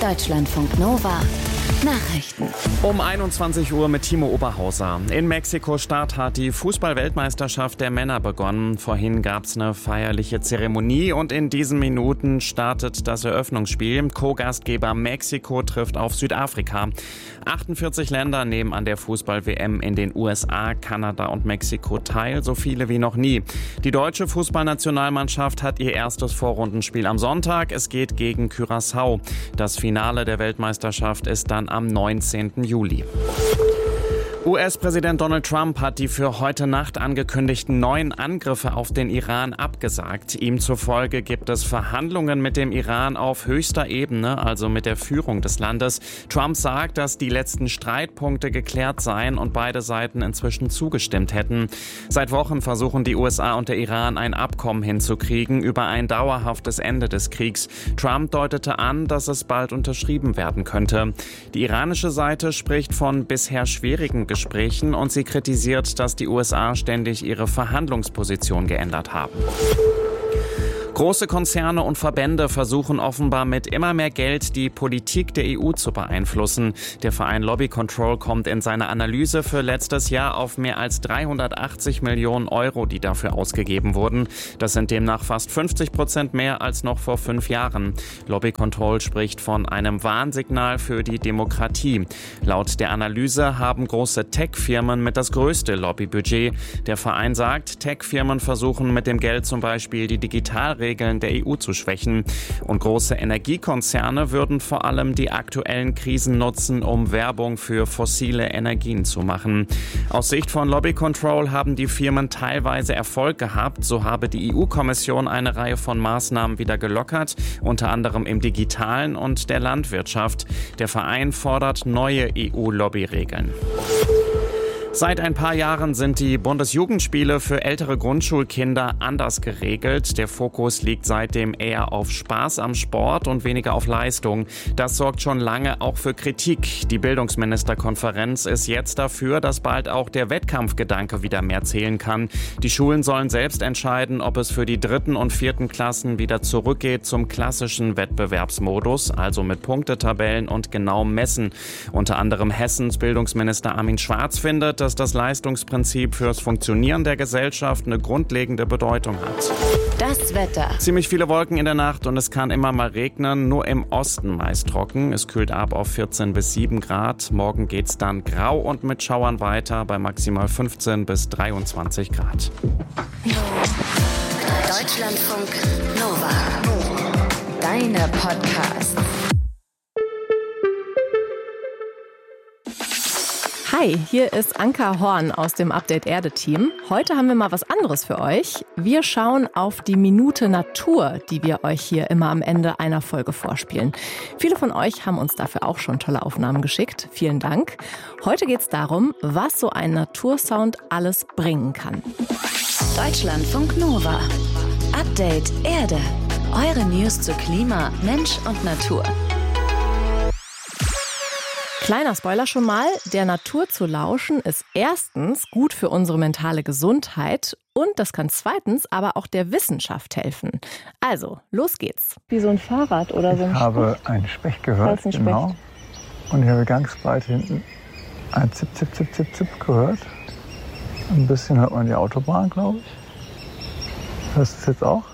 Deutschlandfunk Nova Nachrichten. Um 21 Uhr mit Timo Oberhauser. In Mexiko-Stadt hat die Fußball-Weltmeisterschaft der Männer begonnen. Vorhin gab es eine feierliche Zeremonie und in diesen Minuten startet das Eröffnungsspiel. Co-Gastgeber Mexiko trifft auf Südafrika. 48 Länder nehmen an der Fußball-WM in den USA, Kanada und Mexiko teil, so viele wie noch nie. Die deutsche Fußballnationalmannschaft hat ihr erstes Vorrundenspiel am Sonntag. Es geht gegen Curaçao. Das Finale der Weltmeisterschaft ist dann am 19. Juli. US-Präsident Donald Trump hat die für heute Nacht angekündigten neuen Angriffe auf den Iran abgesagt. Ihm zufolge gibt es Verhandlungen mit dem Iran auf höchster Ebene, also mit der Führung des Landes. Trump sagt, dass die letzten Streitpunkte geklärt seien und beide Seiten inzwischen zugestimmt hätten. Seit Wochen versuchen die USA und der Iran ein Abkommen hinzukriegen über ein dauerhaftes Ende des Kriegs. Trump deutete an, dass es bald unterschrieben werden könnte. Die iranische Seite spricht von bisher schwierigen Gesprächen und sie kritisiert, dass die USA ständig ihre Verhandlungsposition geändert haben. Große Konzerne und Verbände versuchen offenbar mit immer mehr Geld die Politik der EU zu beeinflussen. Der Verein Lobby Control kommt in seiner Analyse für letztes Jahr auf mehr als 380 Millionen Euro, die dafür ausgegeben wurden. Das sind demnach fast 50% mehr als noch vor 5 Jahren. Lobby Control spricht von einem Warnsignal für die Demokratie. Laut der Analyse haben große Tech-Firmen mit das größte Lobbybudget. Der Verein sagt, Tech-Firmen versuchen mit dem Geld zum Beispiel die Digitalregeln der EU zu schwächen. Und große Energiekonzerne würden vor allem die aktuellen Krisen nutzen, um Werbung für fossile Energien zu machen. Aus Sicht von Lobby Control haben die Firmen teilweise Erfolg gehabt. So habe die EU-Kommission eine Reihe von Maßnahmen wieder gelockert, unter anderem im Digitalen und der Landwirtschaft. Der Verein fordert neue EU-Lobbyregeln. Seit ein paar Jahren sind die Bundesjugendspiele für ältere Grundschulkinder anders geregelt. Der Fokus liegt seitdem eher auf Spaß am Sport und weniger auf Leistung. Das sorgt schon lange auch für Kritik. Die Bildungsministerkonferenz ist jetzt dafür, dass bald auch der Wettkampfgedanke wieder mehr zählen kann. Die Schulen sollen selbst entscheiden, ob es für die 3. und 4. Klassen wieder zurückgeht zum klassischen Wettbewerbsmodus, also mit Punktetabellen und genauem Messen. Unter anderem Hessens Bildungsminister Armin Schwarz findet, dass das Leistungsprinzip fürs Funktionieren der Gesellschaft eine grundlegende Bedeutung hat. Das Wetter. Ziemlich viele Wolken in der Nacht und es kann immer mal regnen, nur im Osten meist trocken. Es kühlt ab auf 14 bis 7 Grad. Morgen geht's dann grau und mit Schauern weiter bei maximal 15 bis 23 Grad. Deutschlandfunk Nova. Deine Podcasts. Hi, hier ist Anka Horn aus dem Update Erde-Team. Heute haben wir mal was anderes für euch. Wir schauen auf die Minute Natur, die wir euch hier immer am Ende einer Folge vorspielen. Viele von euch haben uns dafür auch schon tolle Aufnahmen geschickt. Vielen Dank. Heute geht es darum, was so ein Natursound alles bringen kann. Deutschlandfunk Nova. Update Erde. Eure News zu Klima, Mensch und Natur. Kleiner Spoiler schon mal, der Natur zu lauschen ist erstens gut für unsere mentale Gesundheit und das kann zweitens aber auch der Wissenschaft helfen. Also, los geht's. Wie so ein Fahrrad oder so ein Ich habe einen Specht gehört, genau. Und ich habe ganz weit hinten ein Zip, Zip, Zip, Zip, Zip gehört. Ein bisschen hört man die Autobahn, glaube ich. Hörst du es jetzt auch?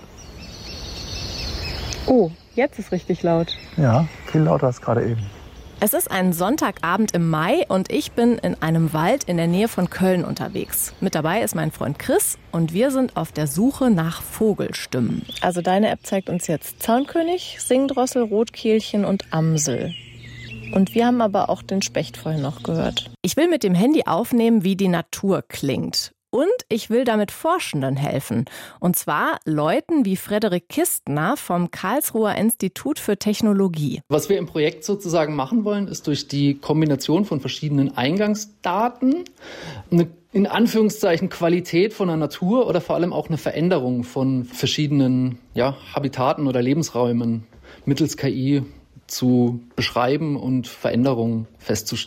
Oh, jetzt ist richtig laut. Ja, viel lauter als gerade eben. Es ist ein Sonntagabend im Mai und ich bin in einem Wald in der Nähe von Köln unterwegs. Mit dabei ist mein Freund Chris und wir sind auf der Suche nach Vogelstimmen. Also deine App zeigt uns jetzt Zaunkönig, Singdrossel, Rotkehlchen und Amsel. Und wir haben aber auch den Specht vorhin noch gehört. Ich will mit dem Handy aufnehmen, wie die Natur klingt. Und ich will damit Forschenden helfen. Und zwar Leuten wie Frederik Kistner vom Karlsruher Institut für Technologie. Was wir im Projekt sozusagen machen wollen, ist durch die Kombination von verschiedenen Eingangsdaten eine in Anführungszeichen Qualität von der Natur oder vor allem auch eine Veränderung von verschiedenen Habitaten oder Lebensräumen mittels KI zu beschreiben und Veränderungen festzustellen.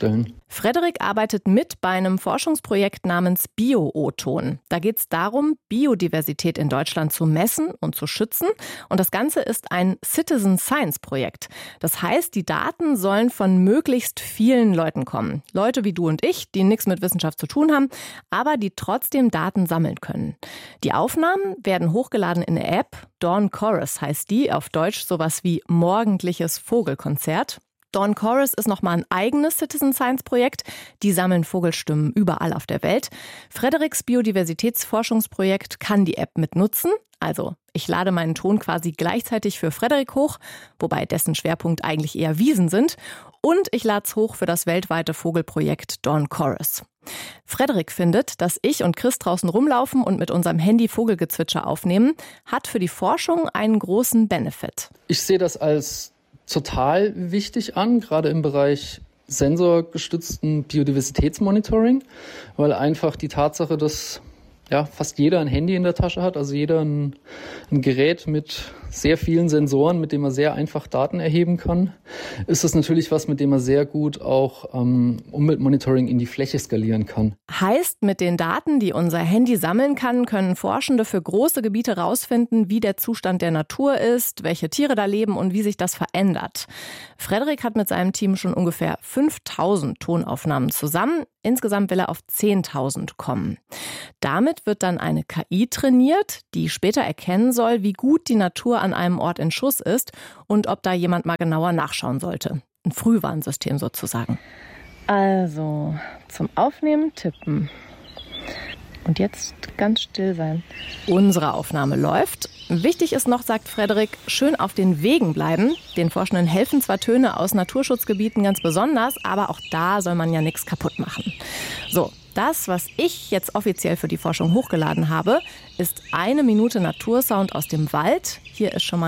Frederik arbeitet mit bei einem Forschungsprojekt namens Bio-O-Ton. Da geht es darum, Biodiversität in Deutschland zu messen und zu schützen. Und das Ganze ist ein Citizen Science-Projekt. Das heißt, die Daten sollen von möglichst vielen Leuten kommen. Leute wie du und ich, die nichts mit Wissenschaft zu tun haben, aber die trotzdem Daten sammeln können. Die Aufnahmen werden hochgeladen in eine App. Dawn Chorus heißt die, auf Deutsch sowas wie morgendliches Vogelkonzert. Dawn Chorus ist nochmal ein eigenes Citizen Science Projekt. Die sammeln Vogelstimmen überall auf der Welt. Frederiks Biodiversitätsforschungsprojekt kann die App mitnutzen. Also ich lade meinen Ton quasi gleichzeitig für Frederik hoch, wobei dessen Schwerpunkt eigentlich eher Wiesen sind. Und ich lade es hoch für das weltweite Vogelprojekt Dawn Chorus. Frederik findet, dass ich und Chris draußen rumlaufen und mit unserem Handy Vogelgezwitscher aufnehmen, hat für die Forschung einen großen Benefit. Ich sehe das als total wichtig an, gerade im Bereich sensorgestützten Biodiversitätsmonitoring, weil einfach die Tatsache, dass fast jeder ein Handy in der Tasche hat, also jeder ein Gerät mit sehr vielen Sensoren, mit dem man sehr einfach Daten erheben kann, ist das natürlich was, mit dem man sehr gut auch Umweltmonitoring in die Fläche skalieren kann. Heißt, mit den Daten, die unser Handy sammeln kann, können Forschende für große Gebiete rausfinden, wie der Zustand der Natur ist, welche Tiere da leben und wie sich das verändert. Frederik hat mit seinem Team schon ungefähr 5000 Tonaufnahmen zusammen. Insgesamt will er auf 10.000 kommen. Damit wird dann eine KI trainiert, die später erkennen soll, wie gut die Natur an einem Ort in Schuss ist und ob da jemand mal genauer nachschauen sollte. Ein Frühwarnsystem sozusagen. Also, zum Aufnehmen tippen. Und jetzt ganz still sein. Unsere Aufnahme läuft. Wichtig ist noch, sagt Frederik, schön auf den Wegen bleiben. Den Forschenden helfen zwar Töne aus Naturschutzgebieten ganz besonders, aber auch da soll man ja nichts kaputt machen. So, das, was ich jetzt offiziell für die Forschung hochgeladen habe, ist 1 Minute Natursound aus dem Wald. Hier ist schon mal